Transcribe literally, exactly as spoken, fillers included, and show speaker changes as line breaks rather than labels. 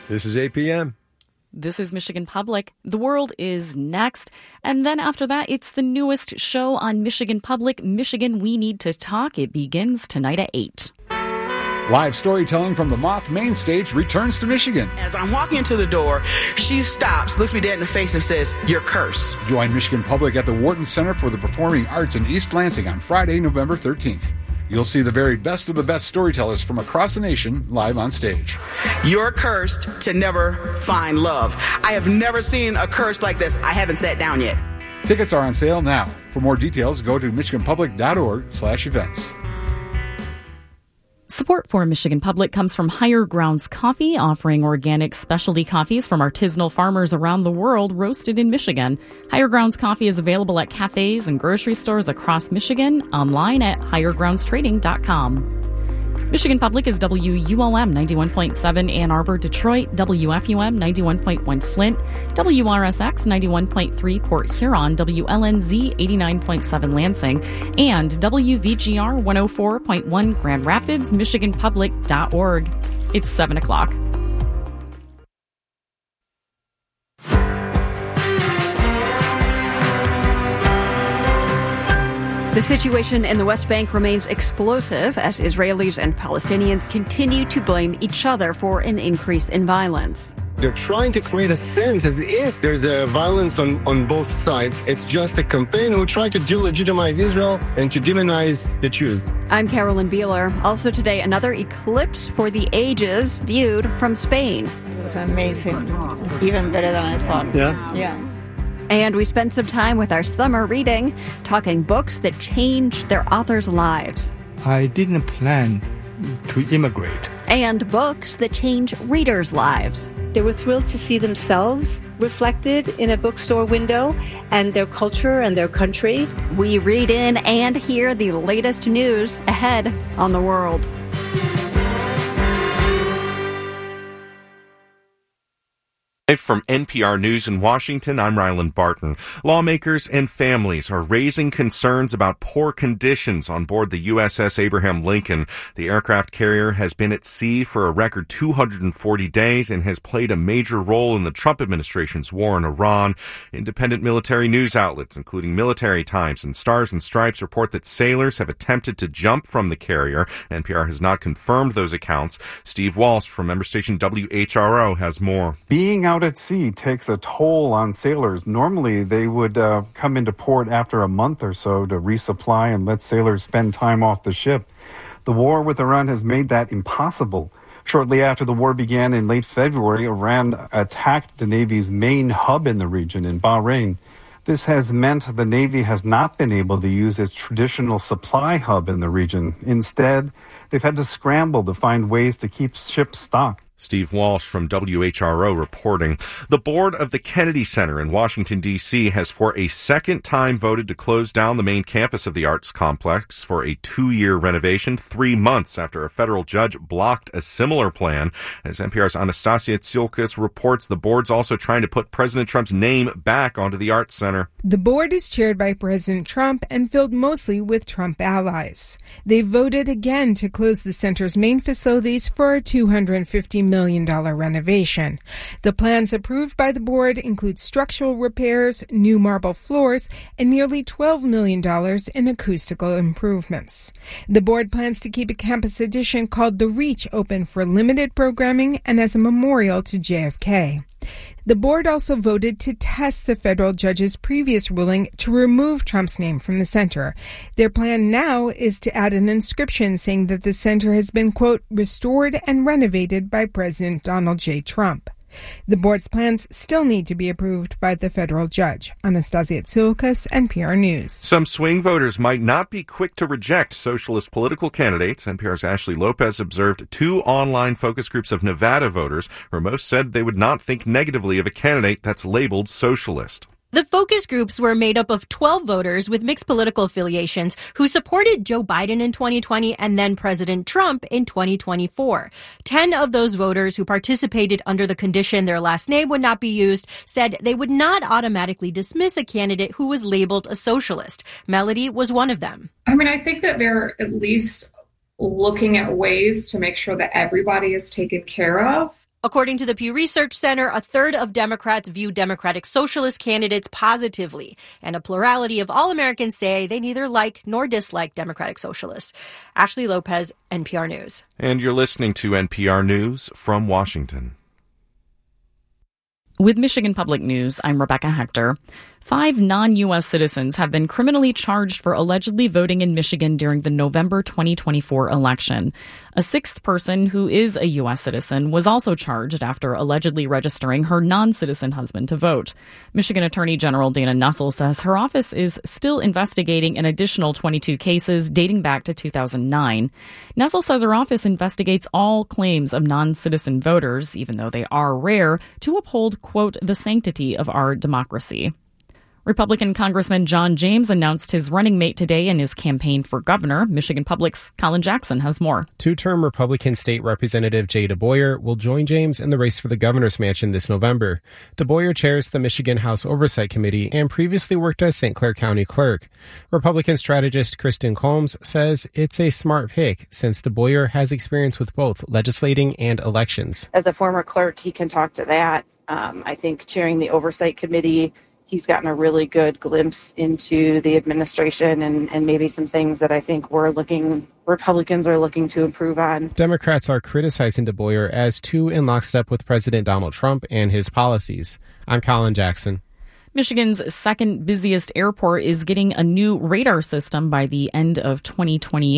This is A P M.
This is Michigan Public. The World is next. And then after that, it's the newest show on Michigan Public, Michigan We Need to Talk. It begins tonight at eight.
Live storytelling from the Moth Main Stage returns to Michigan.
As I'm walking into the door, she stops, looks me dead in the face, and says, "You're cursed."
Join Michigan Public at the Wharton Center for the Performing Arts in East Lansing on Friday, November thirteenth. You'll see the very best of the best storytellers from across the nation live on stage.
You're cursed to never find love. I have never seen a curse like this. I haven't sat down yet.
Tickets are on sale now. For more details, go to michiganpublic.org slash events.
Support for Michigan Public comes from Higher Grounds Coffee, offering organic specialty coffees from artisanal farmers around the world, roasted in Michigan. Higher Grounds Coffee is available at cafes and grocery stores across Michigan, online at higher grounds trading dot com. Michigan Public is W U L M ninety-one point seven Ann Arbor, Detroit, W F U M ninety-one point one Flint, W R S X ninety-one point three Port Huron, W L N Z eighty-nine point seven Lansing, and W V G R one oh four point one Grand Rapids, michigan public dot org. It's seven o'clock.
The situation in the West Bank remains explosive as Israelis and Palestinians continue to blame each other for an increase in violence.
They're trying to create a sense as if there's a violence on, on both sides. It's just a campaign who try to delegitimize Israel and to demonize the Jews.
I'm Carolyn Beeler. Also today, another eclipse for the ages viewed from Spain.
It was amazing. Even better than I thought.
Yeah?
Yeah.
And we spent some time with our summer reading, talking books that changed their authors' lives.
I didn't plan to immigrate.
And books that change readers' lives.
They were thrilled to see themselves reflected in a bookstore window and their culture and their country.
We read in and hear the latest news ahead on The World.
From N P R News in Washington, I'm Ryland Barton. Lawmakers and families are raising concerns about poor conditions on board the U S S Abraham Lincoln. The aircraft carrier has been at sea for a record two hundred forty days and has played a major role in the Trump administration's war in Iran. Independent military news outlets, including Military Times and Stars and Stripes, report that sailors have attempted to jump from the carrier. N P R has not confirmed those accounts. Steve Walsh from member station W H R O has more.
Being out at sea takes a toll on sailors. Normally, they would uh, come into port after a month or so to resupply and let sailors spend time off the ship. The war with Iran has made that impossible. Shortly after the war began in late February, Iran attacked the Navy's main hub in the region in Bahrain. This has meant the Navy has not been able to use its traditional supply hub in the region. Instead, they've had to scramble to find ways to keep ships stocked.
Steve Walsh from W H R O reporting. The board of the Kennedy Center in Washington, D C has for a second time voted to close down the main campus of the arts complex for a two-year renovation, three months after a federal judge blocked a similar plan. As N P R's Anastasia Tsiolkas reports, the board's also trying to put President Trump's name back onto the Arts Center.
The board is chaired by President Trump and filled mostly with Trump allies. They voted again to close the center's main facilities for a two hundred fifty million dollars renovation. The plans approved by the board include structural repairs, new marble floors, and nearly twelve million dollars in acoustical improvements. The board plans to keep a campus addition called The Reach open for limited programming and as a memorial to J F K. The board also voted to test the federal judge's previous ruling to remove Trump's name from the center. Their plan now is to add an inscription saying that the center has been, quote, restored and renovated by President Donald J. Trump. The board's plans still need to be approved by the federal judge. Anastasia Tsiolkas, N P R News.
Some swing voters might not be quick to reject socialist political candidates. N P R's Ashley Lopez observed two online focus groups of Nevada voters where most said they would not think negatively of a candidate that's labeled socialist.
The focus groups were made up of twelve voters with mixed political affiliations who supported Joe Biden in twenty twenty and then President Trump in twenty twenty-four. Ten of those voters who participated under the condition their last name would not be used said they would not automatically dismiss a candidate who was labeled a socialist. Melody was one of them.
I mean, I think that there are at least
looking at ways to make sure that everybody is taken care of.
According to the Pew Research Center, a third of Democrats view Democratic Socialist candidates positively, and a plurality of all Americans say they neither like nor dislike Democratic Socialists. Ashley Lopez, N P R News.
And you're listening to N P R News from Washington.
With Michigan Public News, I'm Rebecca Hector. Five non-U S citizens have been criminally charged for allegedly voting in Michigan during the November twenty twenty-four election. A sixth person who is a U S citizen was also charged after allegedly registering her non-citizen husband to vote. Michigan Attorney General Dana Nessel says her office is still investigating an additional twenty-two cases dating back to two thousand nine. Nessel says her office investigates all claims of non-citizen voters, even though they are rare, to uphold, quote, the sanctity of our democracy. Republican Congressman John James announced his running mate today in his campaign for governor. Michigan Public's Colin Jackson has more.
Two-term Republican State Representative Jay DeBoyer will join James in the race for the governor's mansion this November. DeBoyer chairs the Michigan House Oversight Committee and previously worked as Saint Clair County clerk. Republican strategist Kristen Combs says it's a smart pick since DeBoyer has experience with both legislating and elections.
As a former clerk, he can talk to that. Um, I think chairing the Oversight Committee, he's gotten a really good glimpse into the administration and, and maybe some things that I think we're looking, Republicans are looking to improve on.
Democrats are criticizing DeBoyer as too in lockstep with President Donald Trump and his policies. I'm Colin Jackson.
Michigan's second busiest airport is getting a new radar system by the end of twenty twenty-eight.